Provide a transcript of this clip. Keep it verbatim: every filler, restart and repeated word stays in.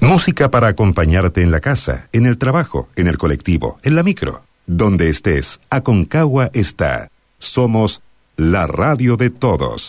Música para acompañarte en la casa, en el trabajo, en el colectivo, en la micro. Donde estés, Aconcagua está. Somos la radio de todos.